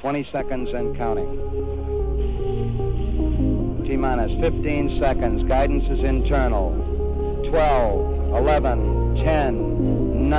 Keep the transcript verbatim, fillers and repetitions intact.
twenty seconds and counting. T-minus fifteen seconds. Guidance is internal. twelve, eleven, ten,